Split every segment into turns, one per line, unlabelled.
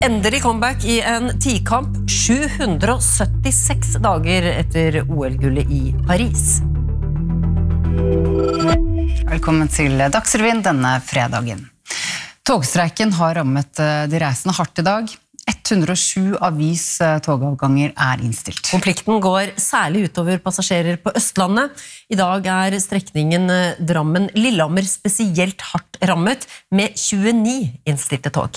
Endelig comeback I en tikamp 776 dager etter OL-gullet I Paris.
Velkommen til Dagsrevyen denne fredagen. Togstreiken har rammet de reisende hardt I dag. 107 togavganger innstilt.
Konflikten går særlig utover passasjerer på Østlandet. I dag strekningen Drammen-Lillehammer spesielt hardt rammet, med 29 innstilte tog.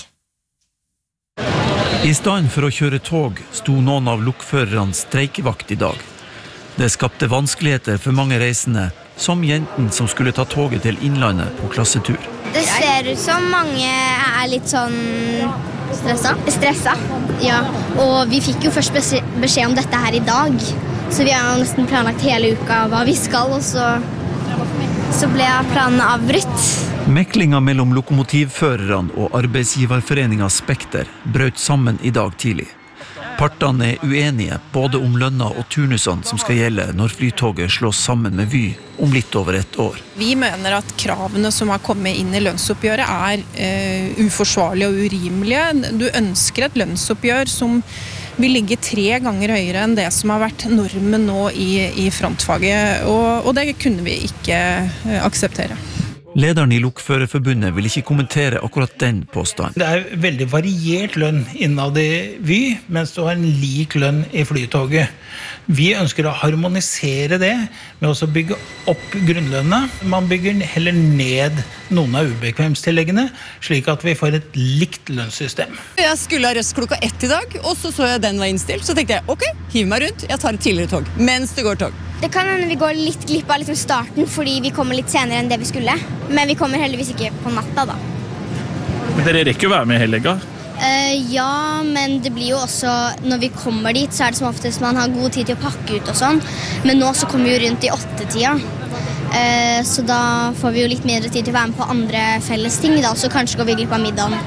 I stedet for å kjøre tog sto noen av lokførerne streikevakt I dag. Det skapte vanskeligheter for mange reisende, som jenten som skulle ta toget til Innlandet på klassetur.
Det ser ut som mange litt sånn stressa. Ja, og vi fikk jo først beskjed om dette her I dag, så vi har jo nesten planlagt hele uka hva vi skal, og så ble planen avbrutt.
Meklinga mellom lokomotivførerne og arbeidsgiverforeningen Spekter brøt sammen I dag tidlig. Partene uenige både om lønna og turnusene som skal gjelde når flytoget slås sammen med Vy om litt over et år.
Vi mener at kravene som har kommet inn I lønnsoppgjøret uforsvarlige og urimelige. Du ønsker et lønnsoppgjør som vil ligge 3 ganger høyere enn det som har vært normen nå I frontfaget, og det kunne vi ikke akseptere.
Lederen I Lokførerforbundet vil ikke kommentere akkurat den påstanden.
Det veldig variert lønn innad I Vy, mens du har en lik lønn I flytoget. Vi ønsker å harmonisere det med å bygge opp grunnlønna. Man bygger heller ned noen av ubekvemstilleggene, slik at vi får et likt lønnssystem.
Jeg skulle ha røst klokka 1 I dag, og så jeg den var innstilt. Så tenkte jeg, ok, hiv meg rundt, jeg tar et tidligere tog, mens det går tog.
Det kan hende vi går litt glipp av starten, fordi vi kommer litt senere enn det vi skulle. Men vi kommer heldigvis ikke på natta da.
Men dere rekker jo være med helga?
Ja, men det blir jo også, når vi kommer dit, så det som oftest man har god tid til å pakke ut og sånn. Men nå så kommer vi jo rundt I 8-tida. Så da får vi jo litt mindre tid til å være med på andre felles ting da, så kanskje går vi glipp av middagen.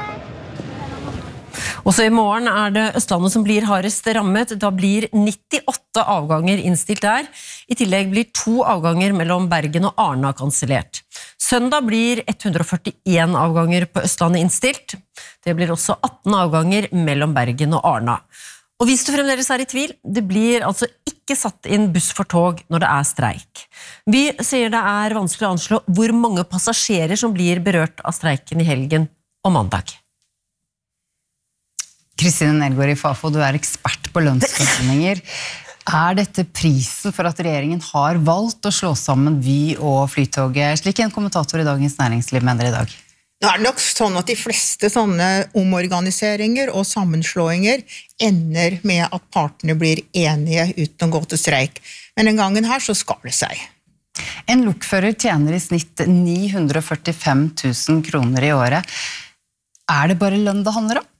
Også I morgen det Østlandet som blir hardest rammet. Da blir 98 avganger innstilt der. I tillegg blir 2 avganger mellom Bergen og Arna kansellert. Søndag blir 141 avganger på Østlandet innstilt. Det blir også 18 avganger mellom Bergen og Arna. Og hvis du fremdeles I tvil, det blir altså ikke satt inn buss for tog når det streik. Vi sier det vanskelig å anslå hvor mange passasjerer som blir berørt av streiken I helgen og mandag.
Kristine Nergård I Fafo, du ekspert på lønnsforhandlinger. Dette prisen for at regjeringen har valgt å slå sammen Vy og flytoget, slik en kommentator I Dagens Næringsliv mener I dag?
Nå det nok sånn at de fleste sånne omorganiseringer og sammenslåinger ender med at partene blir enige uten å gå til streik. Men den gangen her så skal det seg.
En lokfører tjener I snitt 945 000 kroner I året. Det bare lønn det handler om?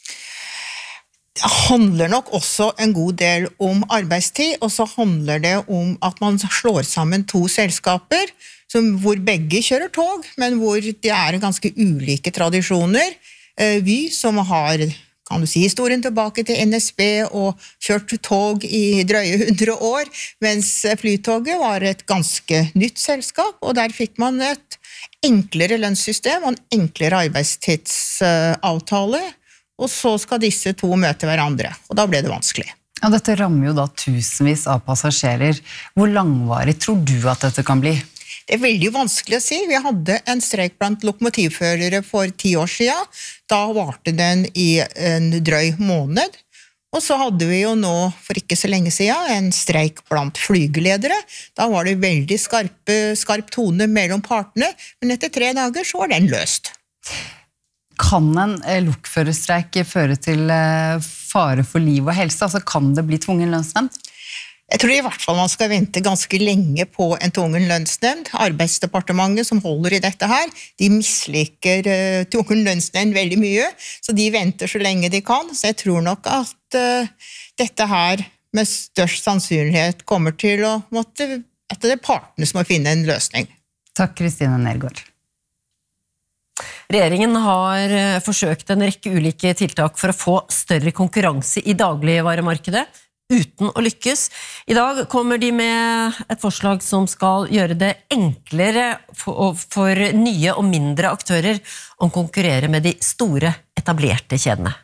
Det handler nok også en god del om arbeidstid, og så handler det om at man slår sammen 2 selskaper, hvor begge kjører tog, men hvor det ganske ulike tradisjoner. Vy, som har, kan du si, historien tilbake til NSB og kjørt tog I drøye 100 år, mens flytoget var et ganske nytt selskap, og der fikk man et enklere lønnssystem og en enklere arbeidstidsavtale, og så skal disse 2 møte hverandre, og da ble det vanskelig.
Ja, dette rammer jo da tusenvis av passasjerer. Hvor langvarig tror du at dette kan bli?
Det veldig vanskelig å si. Vi hadde en streik blant lokomotivførere for 10 år siden. Da varte den I en drøy måned. Og så hadde vi jo nå, for ikke så lenge siden, en streik blant flygeledere. Da var det veldig skarp tone mellom partene, men etter 3 dager så var den løst.
Kan en lokførerstreik føre til fare for liv og helse? Altså kan det bli tvungen lønnsnemnd?
Jeg tror I hvert fall man skal vente ganske lenge på en tvungen lønnsnemnd. Arbeidsdepartementet som holder I dette her, de misliker tvungen lønnsnemnd veldig mye, så de venter så lenge de kan. Så jeg tror nok at dette her med størst sannsynlighet kommer til å måtte, at det partene som må finne en løsning.
Takk, Kristine Nergård.
Regjeringen har forsøkt en rekke ulike tiltak for å få større konkurranse I dagligvaremarkedet, uten å lykkes. I dag kommer de med et forslag som skal gjøre det enklere for nye og mindre aktører å konkurrere med de store etablerte kjedene.